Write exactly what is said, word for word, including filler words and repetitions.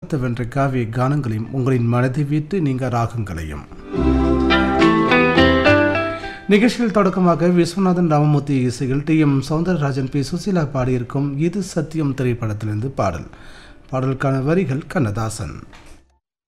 காலத்தை வென்ற காவிய கானங்களையும் உங்களின் மனதை வீட்டு நீங்க ராகங்களையும். நிகழ்ச்சியில் தொடக்கமாக விஸ்வநாதன் ராமமூர்த்தி இசையில் D M Soundararajan B Susheela பாடியிருக்கும் இது சத்தியம் திரைப்படத்திலிருந்து பாடல். பாடலுக்கான வரிகள் கண்ணதாசன்.